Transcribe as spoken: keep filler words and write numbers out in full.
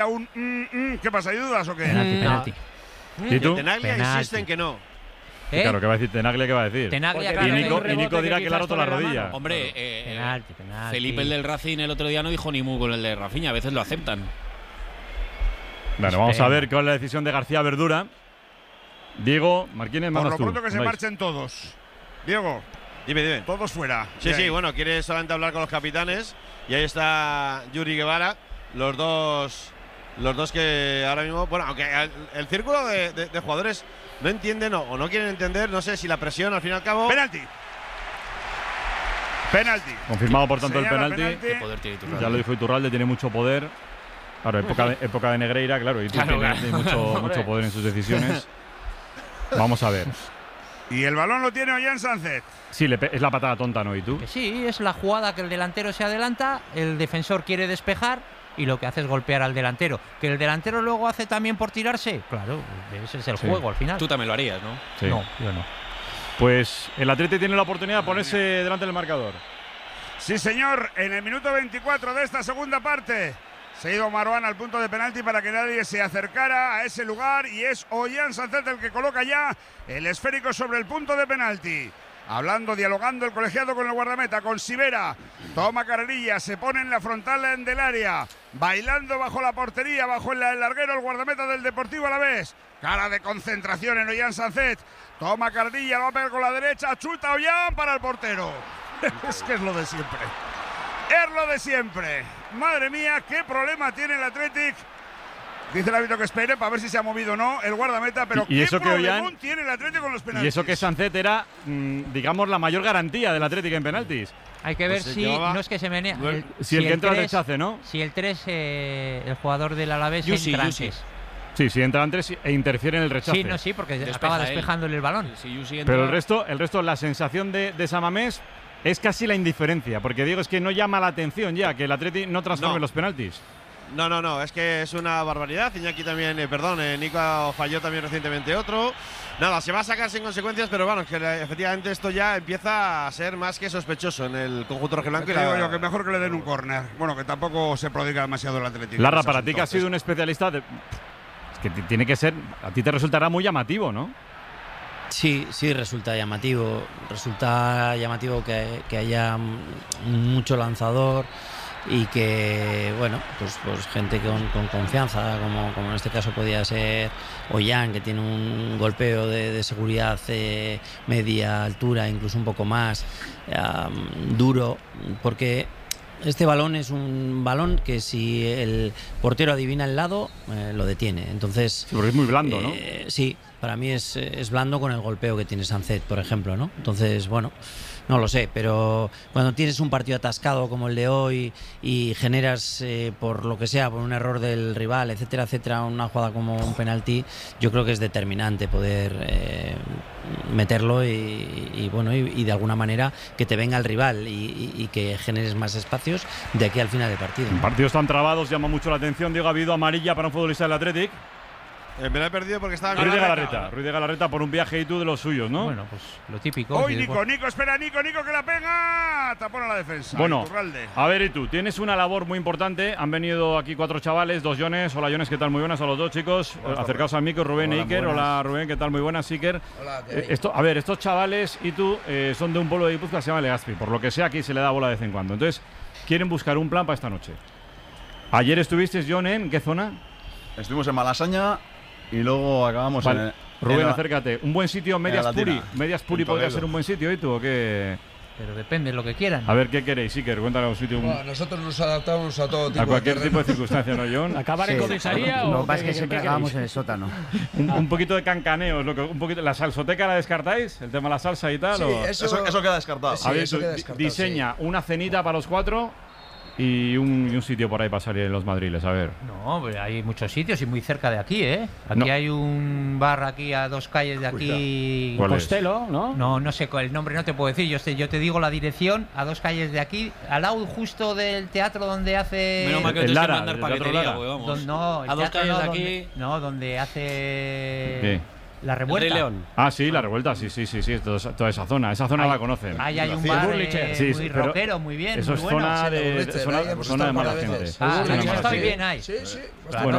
Un, mm, mm, ¿Qué pasa? ¿Hay dudas o qué? Penalti, penalti. ¿Y tú? Tenaglia Penalti. insiste en que no. ¿Eh? Claro, ¿qué va a decir Tenaglia? ¿Qué va a decir? Tenaglia, y claro, Nico, hay un y Nico rebote dirá que que le ha quizás roto la toque la rodilla. mano. Hombre, eh, penalti, penalti. Felipe, el del Racing, el otro día no dijo ni mu con el de Rafinha. A veces lo aceptan. Bueno, vamos a ver cuál es la decisión de García Verdura. Diego Martínez, Por mandas lo tú. pronto que se Andáis. marchen todos. Diego, Dime, dime. todos fuera. Sí, De sí, ahí. bueno, quiere solamente hablar con los capitanes. Y ahí está Yuri Guevara. Los dos. Los dos que ahora mismo. Bueno, aunque el, el círculo de, de, de jugadores no entienden o, o no quieren entender. No sé si la presión al fin y al cabo. Penalti. Penalti. Confirmado, por tanto, Señala el penalti. Qué poder tiene Iturralde. Ya lo dijo Iturralde, tiene mucho poder. Claro, época de, época de Negreira, claro, y tú Claro, tienes claro. mucho, mucho poder en sus decisiones. Vamos a ver. Y el balón lo tiene Ollán Sánchez. Sí, le pe- es la patada tonta, ¿no? ¿Y tú? Que sí, es la jugada que el delantero se adelanta, el defensor quiere despejar y lo que hace es golpear al delantero. ¿Que el delantero luego hace también por tirarse? Claro, ese es el Sí. juego al final. Tú también lo harías, ¿no? Sí. No, yo no. Pues el Atleti tiene la oportunidad de ponerse delante del marcador. Sí, señor, en el minuto veinticuatro de esta segunda parte se ha ido Marwan al punto de penalti para que nadie se acercara a ese lugar y es Ollán Sánchez el que coloca ya el esférico sobre el punto de penalti. Hablando, dialogando el colegiado con el guardameta, con Sivera. Toma carrerilla, se pone en la frontal del área. Bailando bajo la portería, bajo el larguero, el guardameta del Deportivo Alavés. Cara de concentración en Ollán Sánchez. Toma carrerilla, va a pegar con la derecha. Chuta Ollán para el portero. Es que es lo de siempre. Es lo de siempre. Madre mía, qué problema tiene el Athletic. Dice el árbitro que espere para ver si se ha movido o no el guardameta, pero Y- y qué eso que problemón Ollán- tiene el Atlético con los penaltis. Y eso que Sancet era, mm, digamos, la mayor garantía del Atlético en penaltis. Hay que ver Pues se si llevaba- no es que se menea. el- Si el que entra al tres- rechace, ¿no? Si el tres, eh, el jugador del Alavés Yusi, entra Yusi. antes. Sí, si entra antes e interfiere en el rechace. Sí, no, sí, porque Despeja acaba él. despejándole el balón. Si Yusi entra- Pero el resto, el resto, la sensación de, de Samamés es casi la indiferencia, porque digo, es que no llama la atención ya que el Atleti no transforme No. los penaltis. No, no, no, es que es una barbaridad. Iñaki también, eh, perdón, eh, Nico falló también recientemente otro. Nada, se va a sacar sin consecuencias, pero bueno, es que eh, efectivamente esto ya empieza a ser más que sospechoso en el conjunto rojiblanco. Te y la- digo yo que mejor que le den un córner. Bueno, que tampoco se prodiga demasiado el Atlético. Larra, en ese para ti que has asunto. sido un especialista, de- es que t- tiene que ser, a ti te resultará muy llamativo, ¿no? Sí, sí, resulta llamativo. Resulta llamativo que, que haya mm, mucho lanzador y que, bueno, pues, pues gente con, con confianza, como, como en este caso podía ser Ollán, que tiene un golpeo de, de seguridad eh, media altura, incluso un poco más um, duro, porque este balón es un balón que si el portero adivina el lado, eh, lo detiene. Entonces, Sí, porque es muy blando, ¿no? eh, sí, para mí es, es blando con el golpeo que tiene Sancet, por ejemplo, ¿no? Entonces, bueno, no lo sé, pero cuando tienes un partido atascado como el de hoy y generas, eh, por lo que sea, por un error del rival, etcétera, etcétera, una jugada como un penalti, yo creo que es determinante poder eh, meterlo y, y, bueno, y, y de alguna manera que te venga el rival y, y, y que generes más espacios de aquí al final del partido. En partidos tan trabados llama mucho la atención. Diego, ha habido amarilla para un futbolista del Athletic. Eh, me la he perdido porque estaba Ruiz de Galarreta. Galarreta. Ruiz de Galarreta por un viaje y tú de los suyos, ¿no? Bueno, pues lo típico. Hoy y Nico, después- Nico, espera, Nico, Nico que la pega. Tapón a la defensa. Bueno, Iturralde. a ver, y tú, tienes una labor muy importante. Han venido aquí cuatro chavales, dos Jones. Hola, Jones, ¿qué tal? Muy buenas a los dos, chicos. Eh, Acercaos al micro, Rubén e Iker. Hola, Rubén, ¿qué tal? Muy buenas, Iker. Eh, esto, a ver, estos chavales y tú eh, son de un pueblo de Guipúzcoa que se llama Legazpi. Por lo que sea, aquí se le da bola de vez en cuando. Entonces, quieren buscar un plan para esta noche. Ayer estuviste, John, ¿en qué zona? Estuvimos en Malasaña y luego acabamos Vale. en. Rubén, en la- acércate. Un buen sitio, Medias la Latina, Puri. Medias Puri en podría Toledo. ser un buen sitio, ¿y tú o qué? Pero depende de lo que quieran. A ver, ¿qué queréis, Iker? Cuéntanos un sitio. un- Bueno, nosotros nos adaptamos a todo tipo a cualquier de tipo de terreno. circunstancia, ¿no, John? ¿Acabar Sí, en comisaría Lo o que pasa es qué- que qué siempre queréis? acabamos en el sótano. Un, un poquito de cancaneo, lo que, un poquito, ¿la salsoteca la descartáis? ¿El tema de la salsa y tal? Sí, o- eso, Eso, eso queda descartado. Sí, a ver, eso tú queda di- descartado, diseña una cenita para los cuatro y un, y un sitio por ahí para salir en los madriles, a ver. No, pero hay muchos sitios y muy cerca de aquí, ¿eh? Aquí No. hay un bar aquí a dos calles de aquí. ¿Cuál es? Costello, ¿no? No, no sé cuál, el nombre no te puedo decir. Yo te, yo te digo la dirección a dos calles de aquí, al lado justo del teatro donde hace. Menos mal que no El tienes que Lara, mandar el Teatro paquetería, Lara. porque vamos. Don- no, el a dos teatro calles no, de donde- aquí. no, donde hace. ¿Qué? La revuelta. Rey León. Ah, sí, la revuelta, sí, sí, sí, sí, toda, toda esa zona. Esa zona Ahí- la conocen. Ahí hay un Sí, bar Burlicher. eh, Sí, muy pero rockero, muy bien. Eso muy es bueno. zona Sí, de, Burlicher, zona, ahí hemos zona de estado un par mala de gente. veces. Ah, Zona de yo mala estoy gente. bien ahí. Sí, sí. Claro. Bueno,